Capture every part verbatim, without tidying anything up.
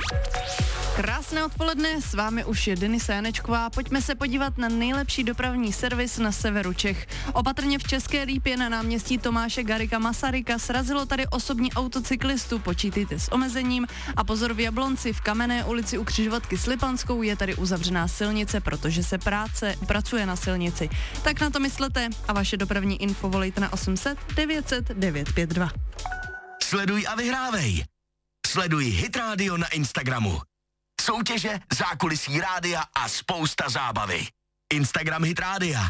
Krásné odpoledne, s vámi už je Denisa Janečková. Pojďme se podívat na nejlepší dopravní servis na severu Čech. Opatrně v České Lípě na náměstí Tomáše Garrigua Masaryka srazilo tady osobní auto cyklistu, počítejte s omezením. A pozor, v Jablonci v Kamenné ulici u křižovatky s Lipanskou je tady uzavřená silnice, protože se práce pracuje na silnici. Tak na to myslete a vaše dopravní info volejte na osm set devět set devět pět dva. Sleduj a vyhrávej. Sleduj Hit Radio na Instagramu. Soutěže, zákulisí rádia a spousta zábavy. Instagram Hit Rádia.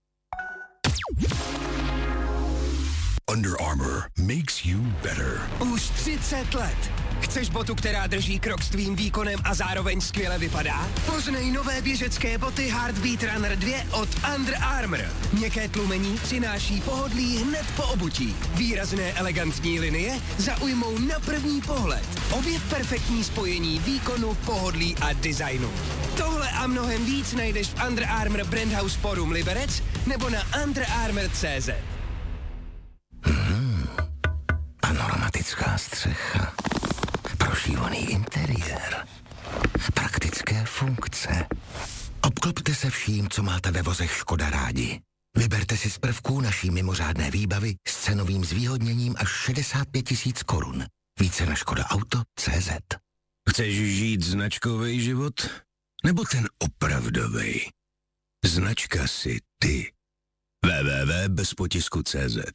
Under Armour makes you better. Už třicet let. Chceš botu, která drží krok s tvým výkonem a zároveň skvěle vypadá? Poznej nové běžecké boty Heartbeat Runner dva od Under Armour. Měkké tlumení přináší pohodlí hned po obutí. Výrazné elegantní linie zaujmou na první pohled. Objev perfektní spojení výkonu, pohodlí a designu. Tohle a mnohem víc najdeš v Under Armour Brand House Forum Liberec nebo na under armour tečka cé zet. Hmm, panoramatická střecha, prošívaný interiér, praktické funkce. Obklopte se vším, co máte ve vozech Škoda rádi. Vyberte si z prvků naší mimořádné výbavy s cenovým zvýhodněním až šedesát pět tisíc korun. Více na škoda auto tečka cé zet. Chceš žít značkový život? Nebo ten opravdovej? Značka si ty. w w w tečka bez potisku tečka cé zet.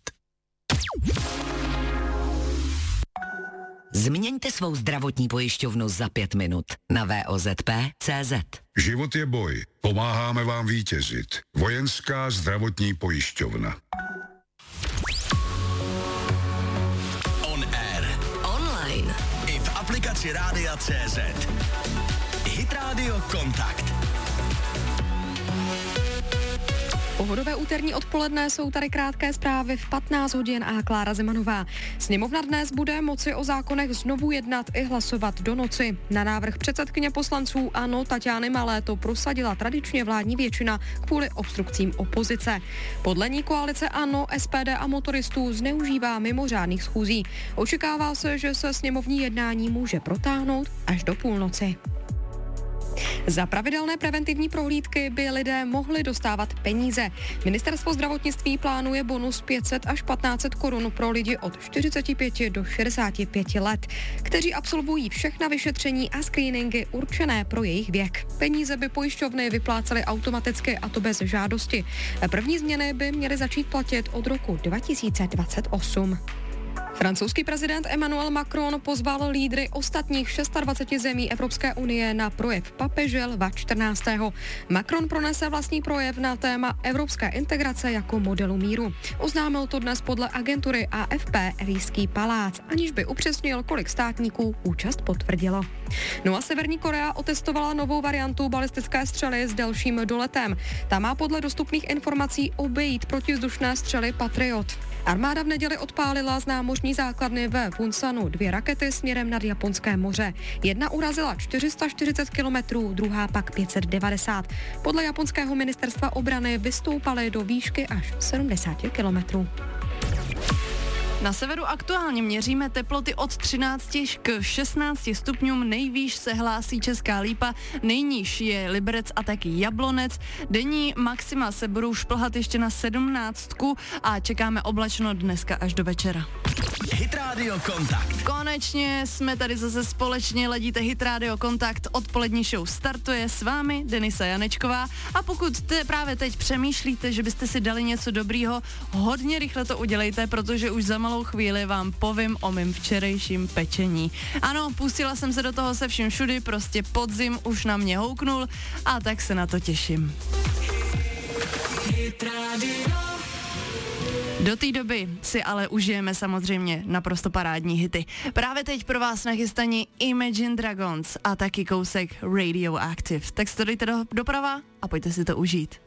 Změňte svou zdravotní pojišťovnu za pět minut na v o zet p tečka cé zet. Život je boj. Pomáháme vám vítězit. Vojenská zdravotní pojišťovna. On air. Online. I v aplikaci Rádia tečka cé zet. Hit Radio Kontakt. Pohodové úterní odpoledne jsou tady krátké zprávy v patnáct hodin a Klára Zemanová. Sněmovna dnes bude moci o zákonech znovu jednat i hlasovat do noci. Na návrh předsedkyně poslanců ANO Taťány Malé to prosadila tradičně vládní většina kvůli obstrukcím opozice. Podle ní koalice ANO, es pé dé a motoristů zneužívá mimořádných schůzí. Očekává se, že se sněmovní jednání může protáhnout až do půlnoci. Za pravidelné preventivní prohlídky by lidé mohli dostávat peníze. Ministerstvo zdravotnictví plánuje bonus pět set až patnáct set korun pro lidi od čtyřicet pět do šedesáti pěti let, kteří absolvují všechna vyšetření a screeningy určené pro jejich věk. Peníze by pojišťovny vyplácely automaticky, a to bez žádosti. První změny by měly začít platit od roku dva tisíce dvacet osm. Francouzský prezident Emmanuel Macron pozval lídry ostatních dvaceti šesti zemí Evropské unie na projev papeže Lva čtrnáctého. Macron pronese vlastní projev na téma evropské integrace jako modelu míru. Oznámil to dnes podle agentury á ef pé Elysský palác, aniž by upřesnil, kolik státníků účast potvrdilo. No a Severní Korea otestovala novou variantu balistické střely s delším doletem. Ta má podle dostupných informací obejít protivzdušné střely Patriot. Armáda v neděli odpálila z námořní základny ve Punsanu dvě rakety směrem nad Japonské moře. Jedna urazila čtyři sta čtyřicet kilometrů, druhá pak pět set devadesát. Podle japonského ministerstva obrany vystoupaly do výšky až sedmdesát kilometrů. Na severu aktuálně měříme teploty od třinácti k šestnácti stupňům, nejvýš se hlásí Česká Lípa, nejníž je Liberec a taky Jablonec. Denní maxima se budou šplhat ještě na sedmnáctku a čekáme oblačno dneska až do večera. Hit Radio Kontakt. Konečně jsme tady zase společně, ladíte Hit Radio Kontakt, odpolední show startuje, s vámi Denisa Janečková a pokud te právě teď přemýšlíte, že byste si dali něco dobrýho, hodně rychle to udělejte, protože už za malou chvíli vám povím o mým včerejším pečení. Ano, pustila jsem se do toho se vším všudy, prostě podzim už na mě houknul a tak se na to těším. Hit Radio. Do té doby si ale užijeme samozřejmě naprosto parádní hity. Právě teď pro vás nachystaní Imagine Dragons a taky kousek Radioactive. Tak se to dejte do, doprava a pojďte si to užít.